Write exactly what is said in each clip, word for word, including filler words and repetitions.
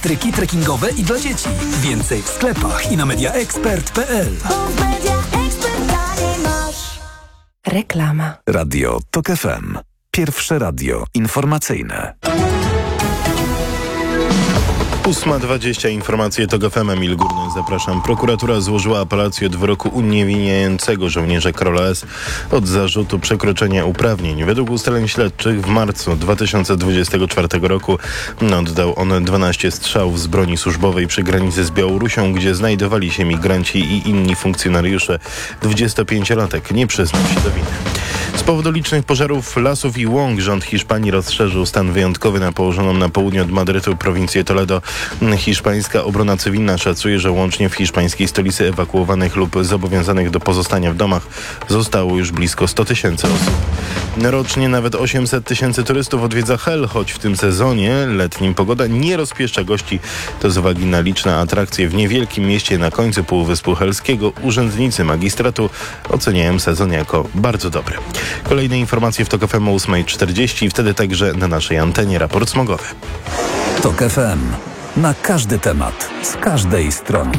Tryki trekkingowe i dla dzieci. Więcej w sklepach i na media expert kropka p l. Reklama. Radio Tok F M. Pierwsze radio informacyjne. ósma dwadzieścia, informacje Tok F M, Emil Górny, zapraszam. Prokuratura złożyła apelację od wyroku uniewinniającego żołnierza Karola S. od zarzutu przekroczenia uprawnień. Według ustaleń śledczych w marcu dwa tysiące dwudziestego czwartego roku oddał on dwanaście strzałów z broni służbowej przy granicy z Białorusią, gdzie znajdowali się migranci i inni funkcjonariusze. dwudziestopięciolatek nie przyznał się do winy. Z powodu licznych pożarów lasów i łąk rząd Hiszpanii rozszerzył stan wyjątkowy na położoną na południe od Madrytu prowincję Toledo. Hiszpańska obrona cywilna szacuje, że łącznie w hiszpańskiej stolicy ewakuowanych lub zobowiązanych do pozostania w domach zostało już blisko sto tysięcy osób. Rocznie nawet osiemset tysięcy turystów odwiedza Hel, choć w tym sezonie letnim pogoda nie rozpieszcza gości. To z uwagi na liczne atrakcje w niewielkim mieście na końcu Półwyspu Helskiego urzędnicy magistratu oceniają sezon jako bardzo dobry. Kolejne informacje w Tok F M o ósma czterdzieści i wtedy także na naszej antenie raport smogowy. Tok F M. Na każdy temat, z każdej strony.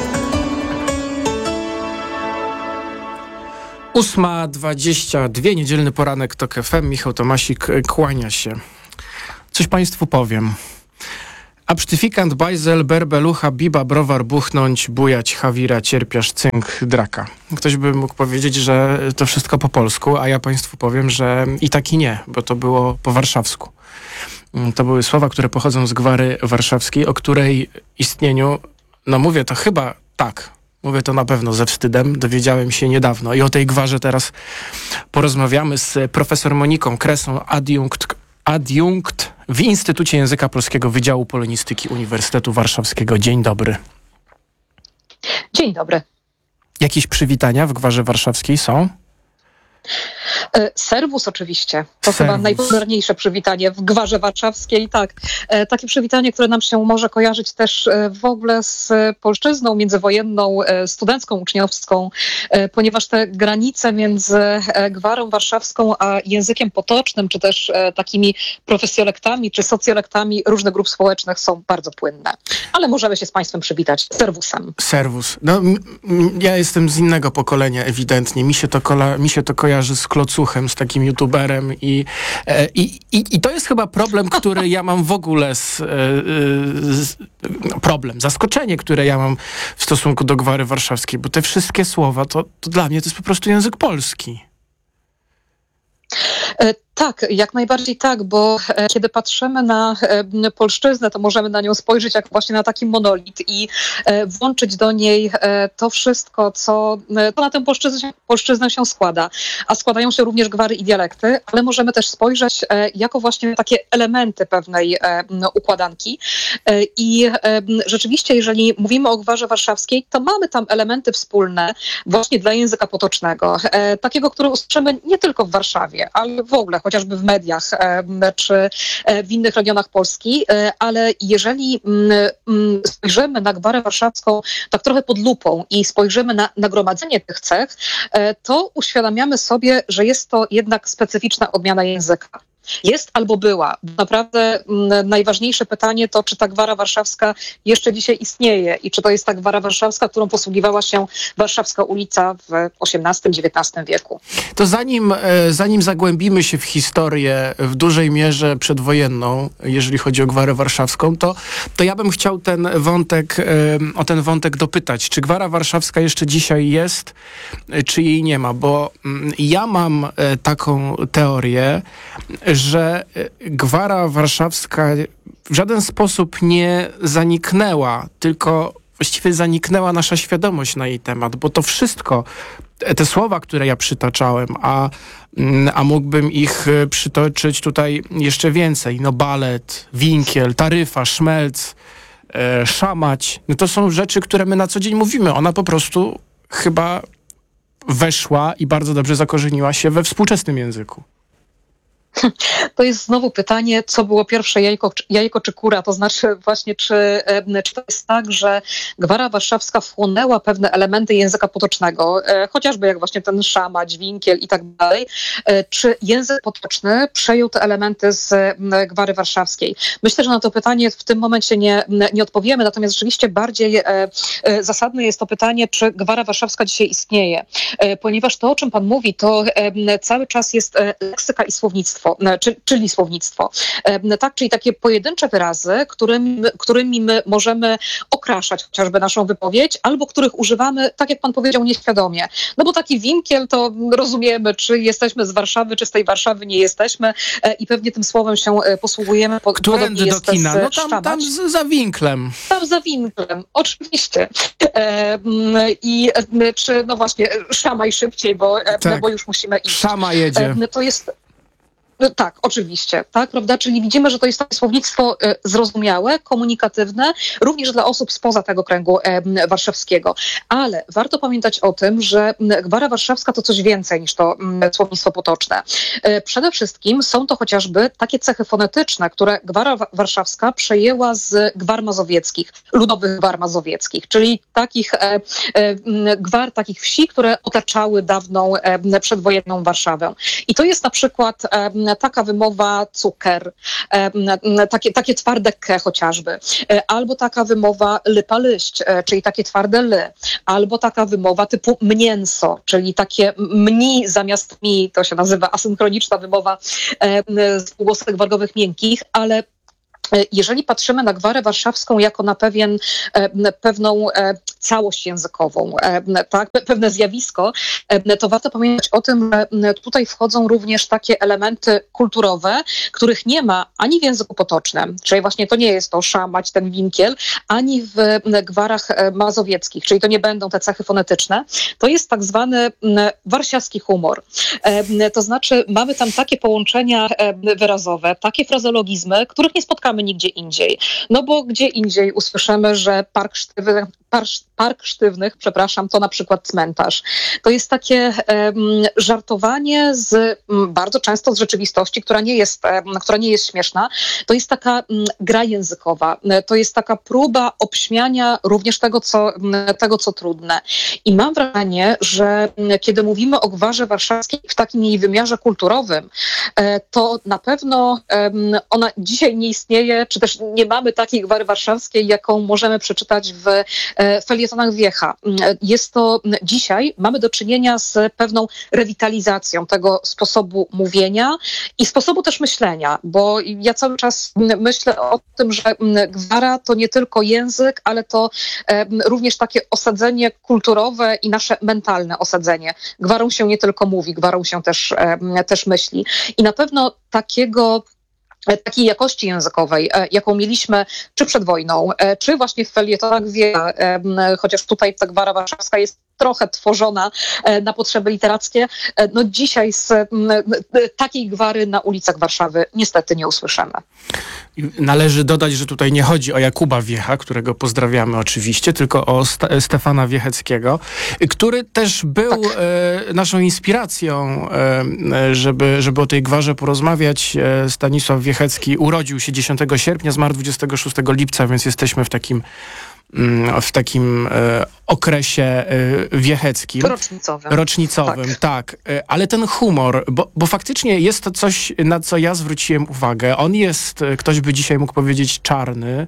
ósma dwadzieścia dwa, niedzielny poranek Tok F M. Michał Tomasik kłania się. Coś Państwu powiem. Absztyfikant, bajzel, berbelucha, biba, browar, buchnąć, bujać, hawira, cierpiasz, cynk, draka. Ktoś by mógł powiedzieć, że to wszystko po polsku, a ja Państwu powiem, że i tak i nie, bo to było po warszawsku. To były słowa, które pochodzą z gwary warszawskiej, o której istnieniu, no mówię to chyba tak, mówię to na pewno ze wstydem, dowiedziałem się niedawno. I o tej gwarze teraz porozmawiamy z profesor Moniką Kresą, adiunkt, adiunkt w Instytucie Języka Polskiego Wydziału Polonistyki Uniwersytetu Warszawskiego. Dzień dobry. Dzień dobry. Jakieś przywitania w gwarze warszawskiej są? Serwus oczywiście. To Serwus. Chyba najpopularniejsze przywitanie w gwarze warszawskiej. Tak. Takie przywitanie, które nam się może kojarzyć też w ogóle z polszczyzną międzywojenną, studencką, uczniowską, ponieważ te granice między gwarą warszawską a językiem potocznym, czy też takimi profesjolektami, czy socjolektami różnych grup społecznych są bardzo płynne. Ale możemy się z Państwem przywitać serwusem. Serwus. No, m- m- ja jestem z innego pokolenia ewidentnie. Mi się to, kola- mi się to kojarzy z Klocuchem, z takim youtuberem i, e, i, i, i to jest chyba problem, który ja mam w ogóle z, e, z, no, problem, zaskoczenie, które ja mam w stosunku do gwary warszawskiej, bo te wszystkie słowa, to, to dla mnie to jest po prostu język polski. Tak, jak najbardziej tak, bo e, kiedy patrzymy na e, polszczyznę, to możemy na nią spojrzeć jak właśnie na taki monolit i e, włączyć do niej e, to wszystko, co, e, co na tę polszczyznę, polszczyznę się składa. A składają się również gwary i dialekty, ale możemy też spojrzeć e, jako właśnie takie elementy pewnej e, układanki. E, I e, rzeczywiście, jeżeli mówimy o gwarze warszawskiej, to mamy tam elementy wspólne właśnie dla języka potocznego. E, takiego, który usłyszymy nie tylko w Warszawie, ale w ogóle, chociażby w mediach czy w innych regionach Polski, ale jeżeli spojrzymy na gwarę warszawską tak trochę pod lupą i spojrzymy na nagromadzenie tych cech, to uświadamiamy sobie, że jest to jednak specyficzna odmiana języka. Jest albo była. Naprawdę m, najważniejsze pytanie to, czy ta gwara warszawska jeszcze dzisiaj istnieje i czy to jest ta gwara warszawska, którą posługiwała się Warszawska ulica w osiemnastym dziewiętnastym wieku. To zanim, e, zanim zagłębimy się w historię w dużej mierze przedwojenną, jeżeli chodzi o gwarę warszawską, to, to ja bym chciał ten wątek, e, o ten wątek dopytać. Czy gwara warszawska jeszcze dzisiaj jest, e, czy jej nie ma? Bo m, ja mam e, taką teorię, że gwara warszawska w żaden sposób nie zaniknęła, tylko właściwie zaniknęła nasza świadomość na jej temat, bo to wszystko, te słowa, które ja przytaczałem, a, a mógłbym ich przytoczyć tutaj jeszcze więcej, no balet, winkiel, taryfa, szmelc, e, szamać, no to są rzeczy, które my na co dzień mówimy. Ona po prostu chyba weszła i bardzo dobrze zakorzeniła się we współczesnym języku. To jest znowu pytanie, co było pierwsze, jajko, jajko czy kura? To znaczy właśnie, czy, czy to jest tak, że Gwara Warszawska wchłonęła pewne elementy języka potocznego, chociażby jak właśnie ten szamać, winkiel i tak dalej, czy język potoczny przejął te elementy z Gwary Warszawskiej? Myślę, że na to pytanie w tym momencie nie, nie odpowiemy, natomiast rzeczywiście bardziej zasadne jest to pytanie, czy Gwara Warszawska dzisiaj istnieje, ponieważ to, o czym pan mówi, to cały czas jest leksyka i słownictwo, czyli słownictwo. Tak, czyli takie pojedyncze wyrazy, którymi, którymi my możemy okraszać chociażby naszą wypowiedź, albo których używamy, tak jak pan powiedział, nieświadomie. No bo taki winkiel to rozumiemy, czy jesteśmy z Warszawy, czy z tej Warszawy nie jesteśmy i pewnie tym słowem się posługujemy. Którędy do kina? No tam, tam z, za winklem. Tam za winklem, oczywiście. I czy, no właśnie, szamaj szybciej, bo, tak. bo już musimy iść. Szama jedzie. To jest... Tak, oczywiście, tak, prawda? Czyli widzimy, że to jest takie słownictwo e, zrozumiałe, komunikatywne, również dla osób spoza tego kręgu e, warszawskiego. Ale warto pamiętać o tym, że Gwara Warszawska to coś więcej niż to m, słownictwo potoczne. E, przede wszystkim są to chociażby takie cechy fonetyczne, które Gwara Warszawska przejęła z gwar mazowieckich, ludowych gwar mazowieckich, czyli takich e, e, gwar, takich wsi, które otaczały dawną e, przedwojenną Warszawę. I to jest na przykład e, taka wymowa cukier, e, takie, takie twarde ke chociażby, e, albo taka wymowa lypa-lyść, e, czyli takie twarde ly, albo taka wymowa typu mnięso, czyli takie mni zamiast mi, to się nazywa asynchroniczna wymowa e, spółgłosek wargowych miękkich, ale jeżeli patrzymy na Gwarę Warszawską jako na pewien, pewną całość językową, tak, pewne zjawisko, to warto pamiętać o tym, że tutaj wchodzą również takie elementy kulturowe, których nie ma ani w języku potocznym, czyli właśnie to nie jest to szamać, ten winkiel, ani w gwarach mazowieckich, czyli to nie będą te cechy fonetyczne. To jest tak zwany warsiawski humor. To znaczy mamy tam takie połączenia wyrazowe, takie frazeologizmy, których nie spotkamy nigdzie indziej. No bo gdzie indziej usłyszymy, że park sztywny, park, park sztywnych, przepraszam, to na przykład cmentarz. To jest takie um, żartowanie z um, bardzo często z rzeczywistości, która nie jest, um, która nie jest śmieszna. To jest taka um, gra językowa. To jest taka próba obśmiania również tego, co, um, tego, co trudne. I mam wrażenie, że um, kiedy mówimy o Gwarze Warszawskiej w takim jej wymiarze kulturowym, um, to na pewno um, ona dzisiaj nie istnieje, czy też nie mamy takiej Gwary Warszawskiej, jaką możemy przeczytać w felietonach Wiecha. Jest to dzisiaj, mamy do czynienia z pewną rewitalizacją tego sposobu mówienia i sposobu też myślenia, bo ja cały czas myślę o tym, że gwara to nie tylko język, ale to również takie osadzenie kulturowe i nasze mentalne osadzenie. Gwarą się nie tylko mówi, gwarą się też, też myśli. I na pewno takiego takiej jakości językowej, jaką mieliśmy czy przed wojną, czy właśnie w felietonach Wiecha, chociaż tutaj ta Gwara Warszawska jest trochę tworzona na potrzeby literackie, no dzisiaj z takiej gwary na ulicach Warszawy niestety nie usłyszymy. Należy dodać, że tutaj nie chodzi o Jakuba Wiecha, którego pozdrawiamy oczywiście, tylko o St- Stefana Wiecheckiego, który też był tak. e, naszą inspiracją, e, żeby, żeby o tej gwarze porozmawiać. E, Stanisław Wiechecki urodził się dziesiątego sierpnia, zmarł dwudziestego szóstego lipca, więc jesteśmy w takim w takim e, okresie e, wiecheckim. Rocznicowym. Rocznicowym, tak. tak. E, ale ten humor, bo, bo faktycznie jest to coś, na co ja zwróciłem uwagę. On jest, ktoś by dzisiaj mógł powiedzieć, czarny.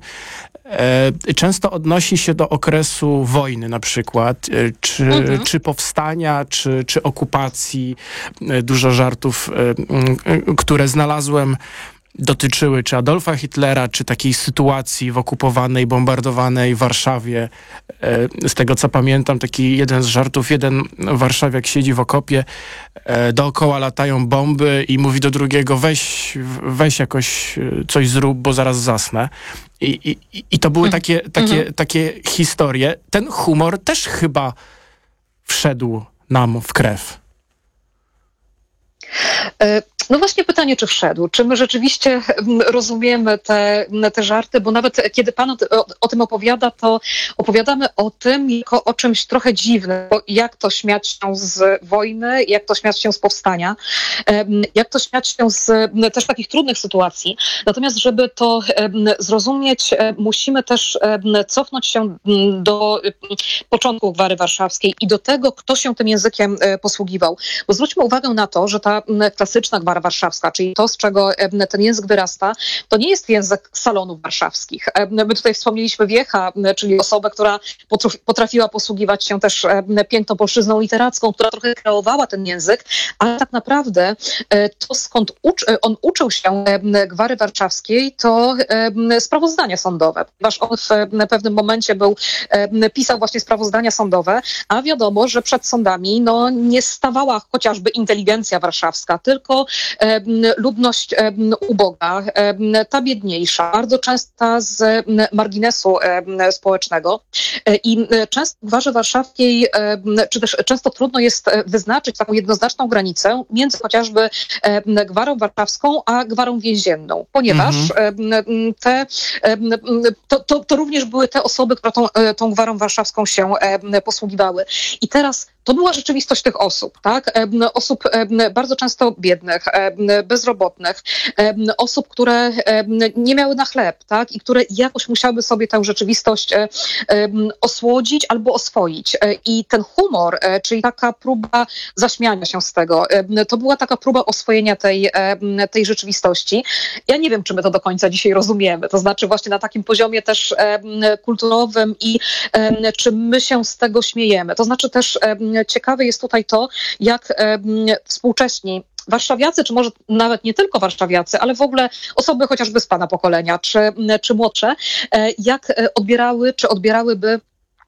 E, często odnosi się do okresu wojny na przykład, e, czy, mhm. czy powstania, czy, czy okupacji. E, dużo żartów, e, e, które znalazłem, dotyczyły czy Adolfa Hitlera, czy takiej sytuacji w okupowanej, bombardowanej Warszawie. Z tego, co pamiętam, taki jeden z żartów, jeden warszawiak siedzi w okopie, dookoła latają bomby i mówi do drugiego, weź, weź jakoś coś zrób, bo zaraz zasnę. I, i, i to były takie, takie, mhm. takie historie. Ten humor też chyba wszedł nam w krew. No właśnie pytanie, czy wszedł? Czy my rzeczywiście rozumiemy te, te żarty? Bo nawet kiedy pan o, o, o tym opowiada, to opowiadamy o tym jako o czymś trochę dziwnym. Bo jak to śmiać się z wojny, jak to śmiać się z powstania, jak to śmiać się z też takich trudnych sytuacji. Natomiast żeby to zrozumieć, musimy też cofnąć się do początku Gwary Warszawskiej i do tego, kto się tym językiem posługiwał. Bo zwróćmy uwagę na to, że ta klasyczna Gwara Warszawska, czyli to, z czego ten język wyrasta, to nie jest język salonów warszawskich. My tutaj wspomnieliśmy Wiecha, czyli osobę, która potrafiła posługiwać się też piękną polszczyzną literacką, która trochę kreowała ten język, ale tak naprawdę to, skąd ucz, on uczył się Gwary Warszawskiej, to sprawozdania sądowe, ponieważ on w pewnym momencie był, pisał właśnie sprawozdania sądowe, a wiadomo, że przed sądami no, nie stawała chociażby inteligencja warszawska, tylko ludność uboga, ta biedniejsza, bardzo często z marginesu społecznego i często w Gwarze Warszawskiej, czy też często trudno jest wyznaczyć taką jednoznaczną granicę między chociażby Gwarą Warszawską a Gwarą Więzienną, ponieważ mhm. te, to, to, to również były te osoby, które tą, tą Gwarą Warszawską się posługiwały. I teraz to była rzeczywistość tych osób, tak? Osób bardzo często biednych, bezrobotnych, osób, które nie miały na chleb, tak? I które jakoś musiały sobie tę rzeczywistość osłodzić albo oswoić. I ten humor, czyli taka próba zaśmiania się z tego, to była taka próba oswojenia tej, tej rzeczywistości. Ja nie wiem, czy my to do końca dzisiaj rozumiemy. To znaczy właśnie na takim poziomie też kulturowym i czy my się z tego śmiejemy. To znaczy też ciekawe jest tutaj to, jak współcześni warszawiacy, czy może nawet nie tylko warszawiacy, ale w ogóle osoby chociażby z pana pokolenia, czy, czy młodsze, jak odbierały, czy odbierałyby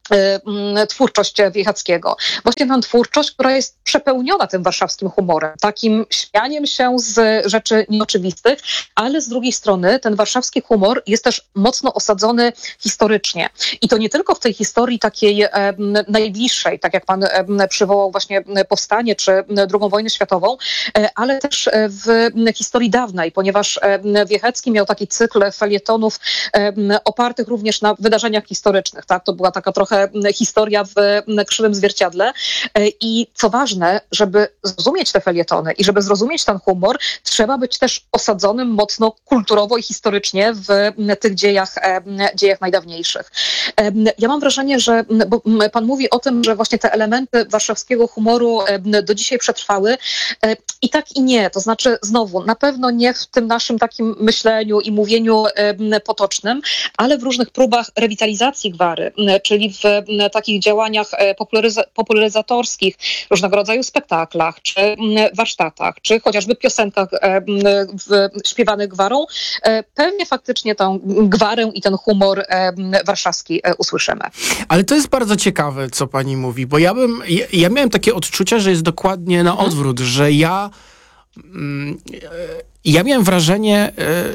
twórczość Wiechackiego. Właśnie tę twórczość, która jest przepełniona tym warszawskim humorem, takim śmianiem się z rzeczy nieoczywistych, ale z drugiej strony ten warszawski humor jest też mocno osadzony historycznie. I to nie tylko w tej historii takiej e, najbliższej, tak jak pan e, przywołał właśnie powstanie czy drugą wojnę światową, e, ale też w historii dawnej, ponieważ e, Wiechecki miał taki cykl felietonów e, opartych również na wydarzeniach historycznych. Tak? To była taka trochę historia w krzywym zwierciadle i co ważne, żeby zrozumieć te felietony i żeby zrozumieć ten humor, trzeba być też osadzonym mocno kulturowo i historycznie w tych dziejach, dziejach najdawniejszych. Ja mam wrażenie, że bo pan mówi o tym, że właśnie te elementy warszawskiego humoru do dzisiaj przetrwały i tak i nie, to znaczy znowu, na pewno nie w tym naszym takim myśleniu i mówieniu potocznym, ale w różnych próbach rewitalizacji Gwary, czyli w takich działaniach popularyza- popularyzatorskich, różnego rodzaju spektaklach, czy warsztatach, czy chociażby piosenkach w, śpiewanych Gwarą, pewnie faktycznie tą Gwarę i ten humor warszawski usłyszymy. Ale to jest bardzo ciekawe, co pani mówi, bo ja bym, ja, ja miałem takie odczucia, że jest dokładnie na odwrót, hmm. że ja mm, Ja miałem wrażenie,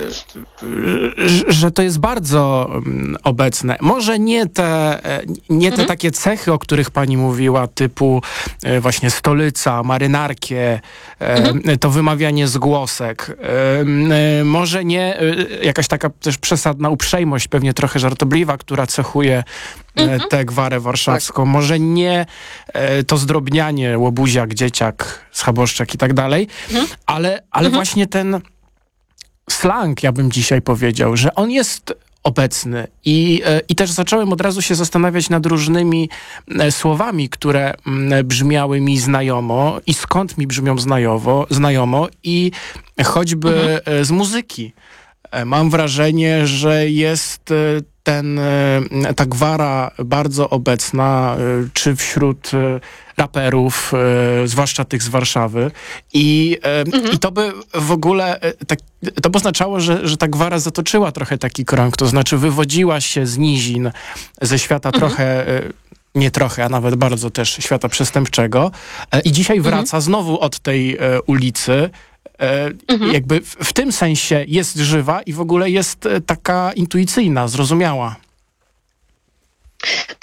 że to jest bardzo obecne. Może nie te, nie te mhm. takie cechy, o których pani mówiła, typu właśnie stolica, marynarkie, mhm. to wymawianie zgłosek. Może nie jakaś taka też przesadna uprzejmość, pewnie trochę żartobliwa, która cechuje mhm. tę Gwarę Warszawską. Tak. Może nie to zdrobnianie, łobuziak, dzieciak, schaboszczak i tak dalej, mhm. ale, ale mhm. właśnie ten slang, ja bym dzisiaj powiedział, że on jest obecny i, i też zacząłem od razu się zastanawiać nad różnymi słowami, które brzmiały mi znajomo i skąd mi brzmią znajomo, znajomo i choćby mhm. z muzyki. Mam wrażenie, że jest ten, ta gwara bardzo obecna, czy wśród raperów, zwłaszcza tych z Warszawy. I, mhm. i to by w ogóle, tak, to by oznaczało, że, że ta gwara zatoczyła trochę taki krąg, to znaczy wywodziła się z nizin, ze świata mhm. trochę, nie trochę, a nawet bardzo też świata przestępczego i dzisiaj wraca mhm. znowu od tej ulicy. Mhm. Jakby w, w tym sensie jest żywa i w ogóle jest taka intuicyjna, zrozumiała.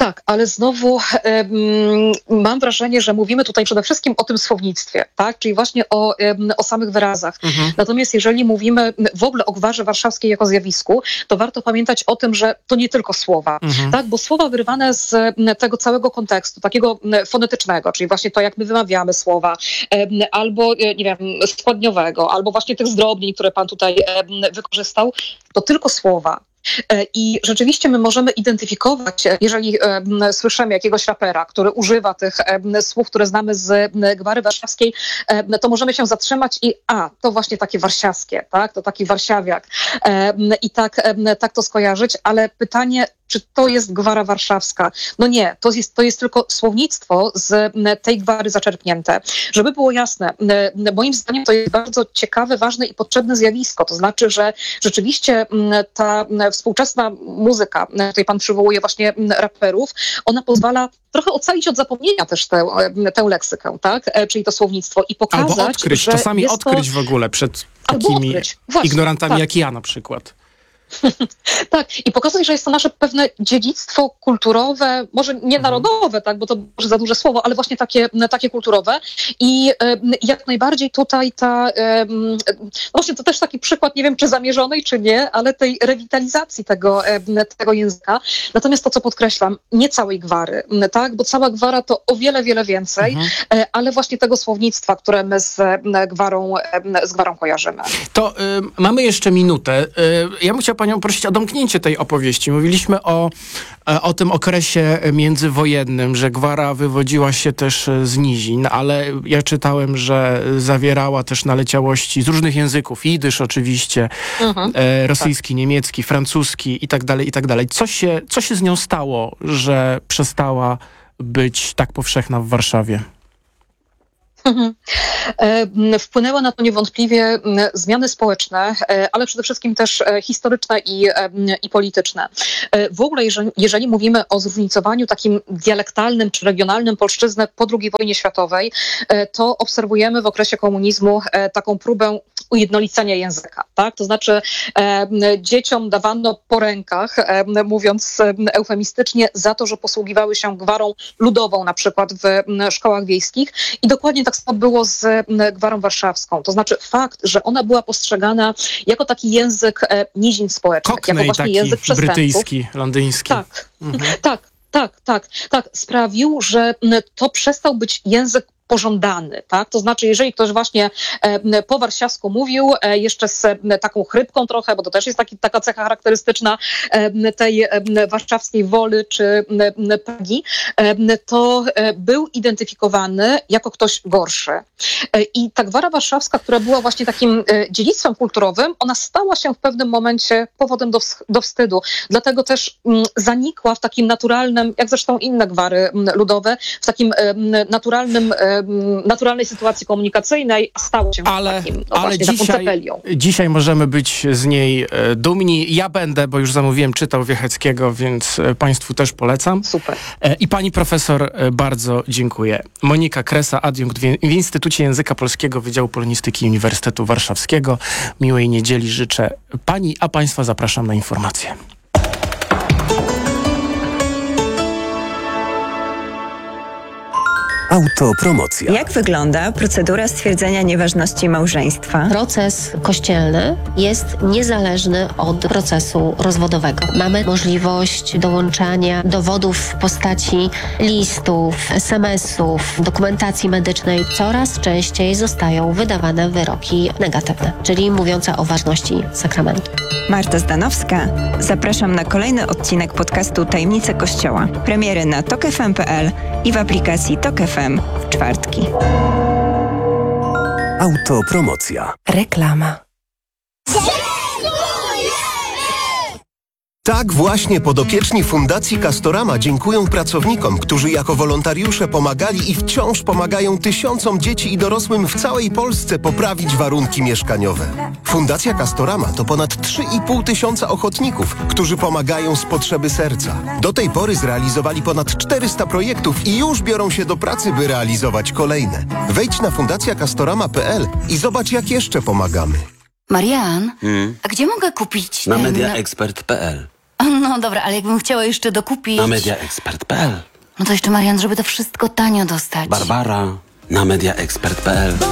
Tak, ale znowu um, mam wrażenie, że mówimy tutaj przede wszystkim o tym słownictwie, tak? Czyli właśnie o, um, o samych wyrazach. Mhm. Natomiast jeżeli mówimy w ogóle o gwarze warszawskiej jako zjawisku, to warto pamiętać o tym, że to nie tylko słowa, mhm. tak? Bo słowa wyrywane z tego całego kontekstu, takiego fonetycznego, czyli właśnie to, jak my wymawiamy słowa, um, albo, nie wiem, składniowego, albo właśnie tych zdrobnień, które pan tutaj um, wykorzystał, to tylko słowa. I rzeczywiście my możemy identyfikować, jeżeli e, słyszymy jakiegoś rapera, który używa tych e, słów, które znamy z e, gwary warszawskiej, e, to możemy się zatrzymać i a, to właśnie takie warszawskie, tak, to taki warszawiak e, i tak, e, tak to skojarzyć, ale pytanie, czy to jest gwara warszawska? No nie, to jest, to jest tylko słownictwo z tej gwary zaczerpnięte. Żeby było jasne, moim zdaniem to jest bardzo ciekawe, ważne i potrzebne zjawisko. To znaczy, że rzeczywiście ta współczesna muzyka, tutaj pan przywołuje właśnie raperów, ona pozwala trochę ocalić od zapomnienia też tę, tę leksykę, tak? Czyli to słownictwo i pokazać, albo odkryć, że czasami jest odkryć to... w ogóle przed takimi Właśnie, ignorantami tak. jak ja na przykład. Tak, i pokazać, że jest to nasze pewne dziedzictwo kulturowe, może nie narodowe, tak, bo to może za duże słowo, ale właśnie takie, takie kulturowe i e, jak najbardziej tutaj ta, e, właśnie to też taki przykład, nie wiem czy zamierzonej, czy nie, ale tej rewitalizacji tego, e, tego języka. Natomiast to, co podkreślam, nie całej gwary, tak, bo cała gwara to o wiele, wiele więcej, mhm. e, ale właśnie tego słownictwa, które my z gwarą, e, z gwarą kojarzymy. To y, mamy jeszcze minutę. Y, ja bym chciał panią prosić o domknięcie tej opowieści. Mówiliśmy o, o tym okresie międzywojennym, że gwara wywodziła się też z nizin, ale ja czytałem, że zawierała też naleciałości z różnych języków, jidysz oczywiście, mhm. e, rosyjski, tak. niemiecki, francuski i tak dalej, i tak dalej. Co się, co się z nią stało, że przestała być tak powszechna w Warszawie? Wpłynęły na to niewątpliwie zmiany społeczne, ale przede wszystkim też historyczne i, i polityczne. W ogóle, jeżeli, jeżeli mówimy o zróżnicowaniu takim dialektalnym czy regionalnym polszczyzny po drugiej wojnie światowej, to obserwujemy w okresie komunizmu taką próbę ujednolicenia języka. Tak? To znaczy e, dzieciom dawano po rękach, e, mówiąc eufemistycznie, za to, że posługiwały się gwarą ludową na przykład w m, szkołach wiejskich i dokładnie tak samo było z m, gwarą warszawską. To znaczy fakt, że ona była postrzegana jako taki język e, nizin społecznych, Cockney, jako właśnie taki język przestępców. brytyjski, londyński. Tak, mhm. tak, tak, tak, tak. Sprawił, że m, to przestał być język pożądany, tak? To znaczy, jeżeli ktoś właśnie e, po warszawsku mówił, e, jeszcze z e, taką chrypką trochę, bo to też jest taki, taka cecha charakterystyczna e, tej e, warszawskiej Woli czy e, Pragi, e, to e, był identyfikowany jako ktoś gorszy. E, I ta gwara warszawska, która była właśnie takim e, dziedzictwem kulturowym, ona stała się w pewnym momencie powodem do, do wstydu. Dlatego też m, zanikła w takim naturalnym, jak zresztą inne gwary m, ludowe, w takim e, naturalnym e, naturalnej sytuacji komunikacyjnej, a stało się ale, takim, no ale właśnie, dzisiaj, dzisiaj możemy być z niej e, dumni. Ja będę, bo już zamówiłem, czytał Wiecheckiego, więc e, państwu też polecam. Super. E, I pani profesor e, bardzo dziękuję. Monika Kresa, adiunkt w, w Instytucie Języka Polskiego Wydziału Polonistyki Uniwersytetu Warszawskiego. Miłej niedzieli życzę pani, a państwa zapraszam na informacje. Autopromocja. Jak wygląda procedura stwierdzenia nieważności małżeństwa? Proces kościelny jest niezależny od procesu rozwodowego. Mamy możliwość dołączania dowodów w postaci listów, es em esów, dokumentacji medycznej. Coraz częściej zostają wydawane wyroki negatywne, czyli mówiące o ważności sakramentu. Marta Zdanowska. Zapraszam na kolejny odcinek podcastu Tajemnice Kościoła. Premiery na tok f m kropka p l i w aplikacji Tok F M w czwartki. Autopromocja. Reklama. Tak właśnie podopieczni Fundacji Castorama dziękują pracownikom, którzy jako wolontariusze pomagali i wciąż pomagają tysiącom dzieci i dorosłym w całej Polsce poprawić warunki mieszkaniowe. Fundacja Castorama to ponad trzy i pół tysiąca ochotników, którzy pomagają z potrzeby serca. Do tej pory zrealizowali ponad czterysta projektów i już biorą się do pracy, by realizować kolejne. Wejdź na fundacja castorama kropka p l i zobacz, jak jeszcze pomagamy. Marian, hmm? a gdzie mogę kupić Na ten... media expert kropka p l. No dobra, ale jakbym chciała jeszcze dokupić... Na mediaexpert kropka p l. No to jeszcze, Marian, żeby to wszystko tanio dostać. Barbara, na mediaexpert kropka p l.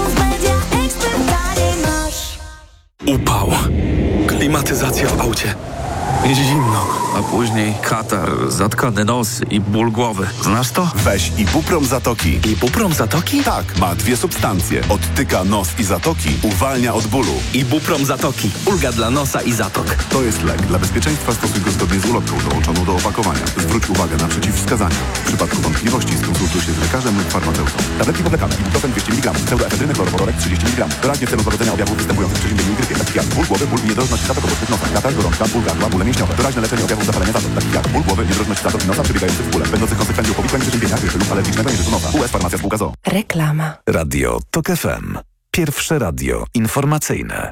Upał. Klimatyzacja w aucie. Zimno, a później katar, zatkany nos i ból głowy. Znasz to? Weź Ibuprom Zatoki. Ibuprom Zatoki? Tak, ma dwie substancje. Odtyka nos i zatoki, uwalnia od bólu. Ibuprom Zatoki. Ulga dla nosa i zatok. To jest lek. Dla bezpieczeństwa stosuj go zgodnie z ulotką dołączoną do opakowania. Zwróć uwagę na przeciwwskazania. W przypadku wątpliwości skonsultuj się z lekarzem lub farmaceutą. Tabletki powlekane. Ibuprofen dwieście miligramów. Pseudoefedryny chlorowodorek trzydzieści miligramów. Doraźnie w celu złagodzenia objawów występujących w przeziębieniu i grypie. Takich jak ból głowy, ból i niedrożność zatok obecnych nosa. Katar, gorączka, ból gardła, bóle mięśniowe. Doraźne leczenie objawów zapalenia zatok. Takich jak ból głowy, niedrożność zatok i nosa przebiegających w bóle. Będących konsekwencją powikłań przeziębienia, grypy lub alergicznego nieżytu nosa. U S Farmacja Spółka z o o. Reklama. Radio TOK F M. Pierwsze radio informacyjne.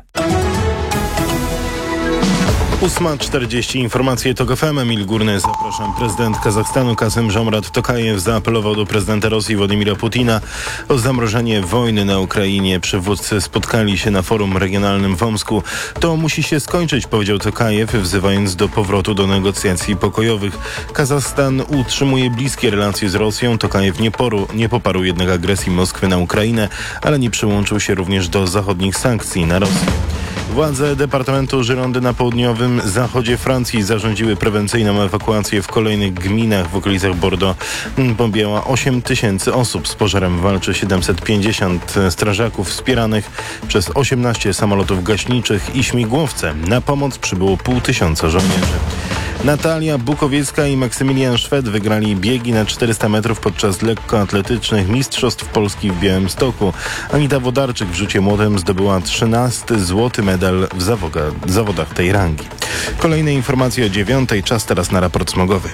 ósma czterdzieści. Informacje TOK F M. Emil Górny, zapraszam. Prezydent Kazachstanu Kasym Żomrat Tokajew zaapelował do prezydenta Rosji Władimira Putina o zamrożenie wojny na Ukrainie. Przywódcy spotkali się na forum regionalnym w Omsku. To musi się skończyć, powiedział Tokajew, wzywając do powrotu do negocjacji pokojowych. Kazachstan utrzymuje bliskie relacje z Rosją. Tokajew nie, poru, nie poparł jednak agresji Moskwy na Ukrainę, ale nie przyłączył się również do zachodnich sankcji na Rosję. Władze Departamentu Girondy na południowym zachodzie Francji zarządziły prewencyjną ewakuację w kolejnych gminach w okolicach Bordeaux. Pobiała osiem tysięcy osób. Z pożarem walczy siedemset pięćdziesiąt strażaków wspieranych przez osiemnaście samolotów gaśniczych i śmigłowce. Na pomoc przybyło pół tysiąca żołnierzy. Natalia Bukowiecka i Maksymilian Szwed wygrali biegi na czterysta metrów podczas lekkoatletycznych Mistrzostw Polski w Białymstoku. Anita Wodarczyk w rzucie młotem zdobyła trzynasty złoty medal w zawodach, zawodach tej rangi. Kolejne informacje o dziewiątej. Czas teraz na raport smogowy.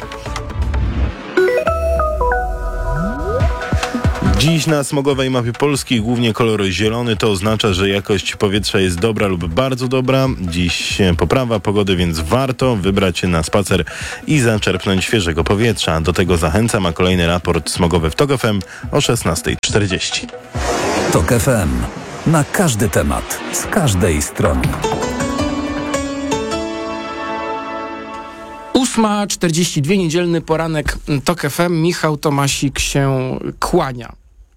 Dziś na smogowej mapie Polski głównie kolor zielony. To oznacza, że jakość powietrza jest dobra lub bardzo dobra. Dziś poprawa pogody, więc warto wybrać się na spacer i zaczerpnąć świeżego powietrza. Do tego zachęcam, a kolejny raport smogowy w TOK F M o szesnasta czterdzieści. TOK F M. Na każdy temat, z każdej strony. ósma czterdzieści dwa, niedzielny poranek TOK F M. Michał Tomasik się kłania.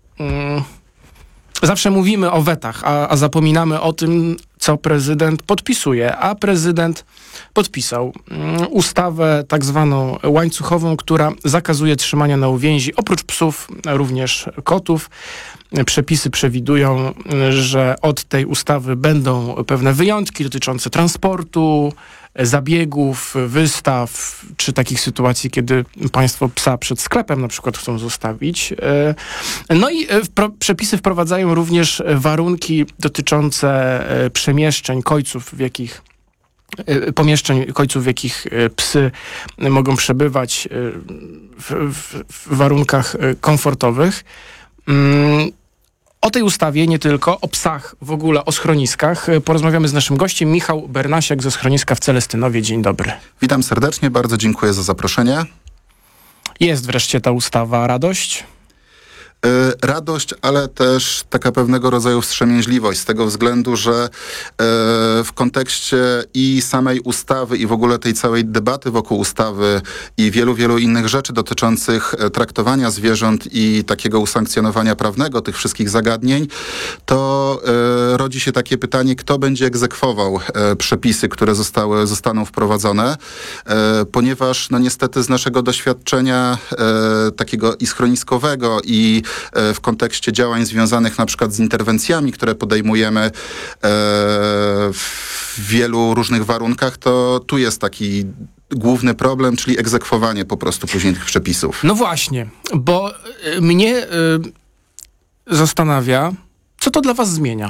Zawsze mówimy o wetach, a, a zapominamy o tym, co prezydent podpisuje. A prezydent podpisał ustawę tak zwaną łańcuchową, która zakazuje trzymania na uwięzi oprócz psów również kotów. Przepisy przewidują, że od tej ustawy będą pewne wyjątki dotyczące transportu, zabiegów, wystaw, czy takich sytuacji, kiedy państwo psa przed sklepem na przykład chcą zostawić. No i wpro- przepisy wprowadzają również warunki dotyczące przemieszczeń kojców, w jakich pomieszczeń, kojców, w jakich psy mogą przebywać w, w, w warunkach komfortowych. O tej ustawie, nie tylko, o psach, w ogóle o schroniskach porozmawiamy z naszym gościem, Michał Bernasiak ze schroniska w Celestynowie. Dzień dobry. Witam serdecznie, bardzo dziękuję za zaproszenie. Jest wreszcie ta ustawa, radość? Radość, ale też taka pewnego rodzaju wstrzemięźliwość z tego względu, że w kontekście i samej ustawy i w ogóle tej całej debaty wokół ustawy i wielu, wielu innych rzeczy dotyczących traktowania zwierząt i takiego usankcjonowania prawnego tych wszystkich zagadnień, to rodzi się takie pytanie, kto będzie egzekwował przepisy, które zostały, zostaną wprowadzone, ponieważ no niestety z naszego doświadczenia takiego i schroniskowego i w kontekście działań związanych na przykład z interwencjami, które podejmujemy w wielu różnych warunkach, to tu jest taki główny problem, czyli egzekwowanie po prostu później tych przepisów. No właśnie, bo mnie y, zastanawia, co to dla was zmienia?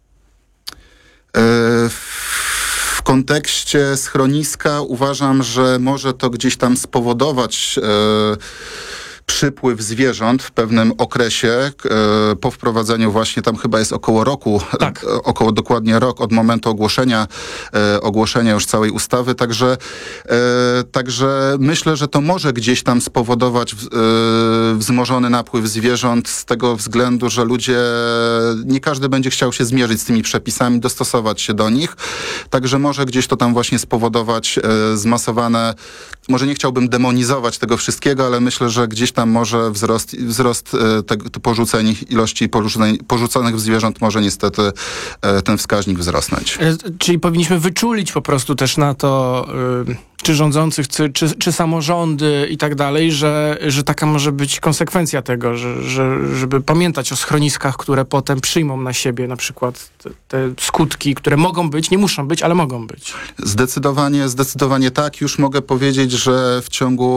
W kontekście schroniska uważam, że może to gdzieś tam spowodować przypływ zwierząt w pewnym okresie e, po wprowadzeniu właśnie, tam chyba jest około roku, tak. e, około dokładnie rok od momentu ogłoszenia, e, ogłoszenia już całej ustawy, także, e, także myślę, że to może gdzieś tam spowodować w, e, wzmożony napływ zwierząt z tego względu, że ludzie, nie każdy będzie chciał się zmierzyć z tymi przepisami, dostosować się do nich, także może gdzieś to tam właśnie spowodować e, zmasowane, może nie chciałbym demonizować tego wszystkiego, ale myślę, że gdzieś tam może wzrost, wzrost e, te, te porzuceń, ilości porzuceń, porzuconych zwierząt może niestety e, ten wskaźnik wzrosnąć. E, czyli powinniśmy wyczulić po prostu też na to, y, czy rządzących, czy, czy, czy samorządy i tak dalej, że, że taka może być konsekwencja tego, że, że, żeby pamiętać o schroniskach, które potem przyjmą na siebie na przykład te, te skutki, które mogą być, nie muszą być, ale mogą być. Zdecydowanie, zdecydowanie tak. Już mogę powiedzieć, że w ciągu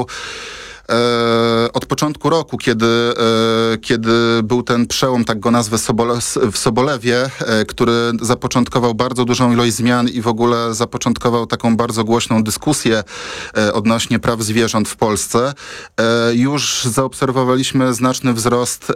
E, od początku roku, kiedy, e, kiedy był ten przełom, tak go nazwę, Sobole, w Sobolewie, e, który zapoczątkował bardzo dużą ilość zmian i w ogóle zapoczątkował taką bardzo głośną dyskusję e, odnośnie praw zwierząt w Polsce, e, już zaobserwowaliśmy znaczny wzrost e,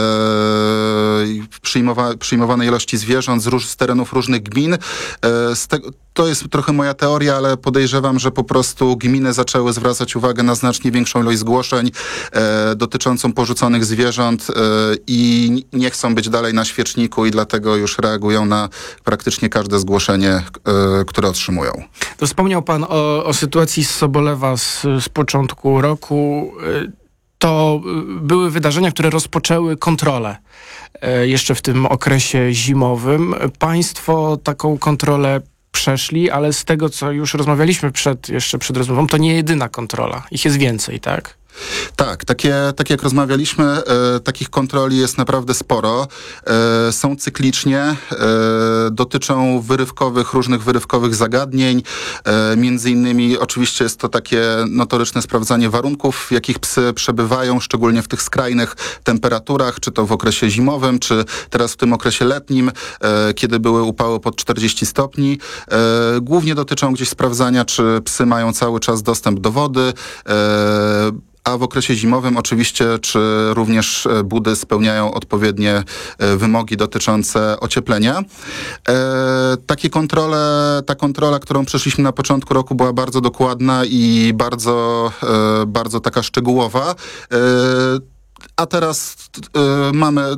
przyjmowa, przyjmowanej ilości zwierząt z, róż, z terenów różnych gmin. E, z te, to jest trochę moja teoria, ale podejrzewam, że po prostu gminy zaczęły zwracać uwagę na znacznie większą ilość zgłoszeń e, dotyczącą porzuconych zwierząt e, i nie chcą być dalej na świeczniku i dlatego już reagują na praktycznie każde zgłoszenie, e, które otrzymują. To wspomniał pan o, o sytuacji z Sobolewa z, z początku roku. To były wydarzenia, które rozpoczęły kontrolę e, jeszcze w tym okresie zimowym. Państwo taką kontrolę przeszli, ale z tego, co już rozmawialiśmy przed, jeszcze przed rozmową, to nie jedyna kontrola. Ich jest więcej, tak? Tak, takie, tak jak rozmawialiśmy, e, takich kontroli jest naprawdę sporo. E, są cyklicznie, e, dotyczą wyrywkowych, różnych wyrywkowych zagadnień. E, między innymi oczywiście jest to takie notoryczne sprawdzanie warunków, w jakich psy przebywają, szczególnie w tych skrajnych temperaturach, czy to w okresie zimowym, czy teraz w tym okresie letnim, e, kiedy były upały pod czterdzieści stopni. E, głównie dotyczą gdzieś sprawdzania, czy psy mają cały czas dostęp do wody, e, a w okresie zimowym oczywiście, czy również budy spełniają odpowiednie wymogi dotyczące ocieplenia. E, takie kontrole, ta kontrola, którą przeszliśmy na początku roku, była bardzo dokładna i bardzo, e, bardzo taka szczegółowa. E, A teraz y, mamy